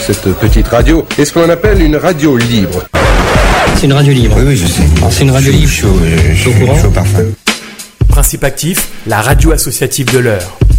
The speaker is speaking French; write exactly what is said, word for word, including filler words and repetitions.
cette petite radio est ce qu'on appelle une radio libre. C'est une radio libre. Oui, oui, je sais. C'est une radio libre. Chaud, chaud, chaud, chaud parfum. Principe actif, la radio associative de l'Eure.